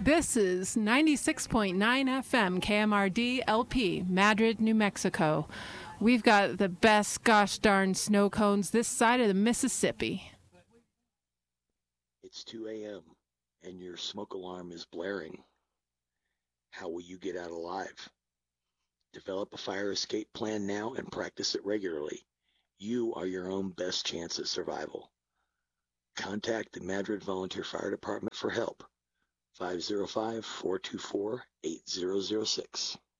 This is 96.9 FM KMRD LP, Madrid, New Mexico. We've got the best gosh darn snow cones this side of the Mississippi. It's 2 a.m. and your smoke alarm is blaring. How will you get out alive? Develop a fire escape plan now and practice it regularly. You are your own best chance at survival. Contact the Madrid Volunteer Fire Department for help. 505-424-8006.